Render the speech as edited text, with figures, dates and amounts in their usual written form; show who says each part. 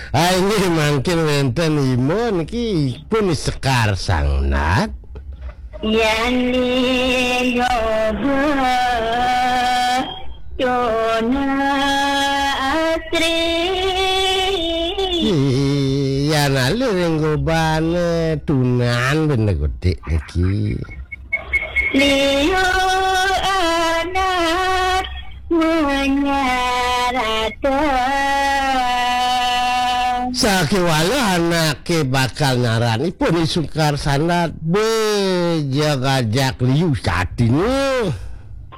Speaker 1: Ini mungkin wonten imun iki pun Sekar Sangnat.
Speaker 2: Yani yoba Yona Asri
Speaker 1: Ya nalu renggobane tunan bener gede iki.
Speaker 2: Liyo anak menyarata
Speaker 1: Sakiwala anake bakal ngarani pun Sekar Sangnat bejagajak liu satinu.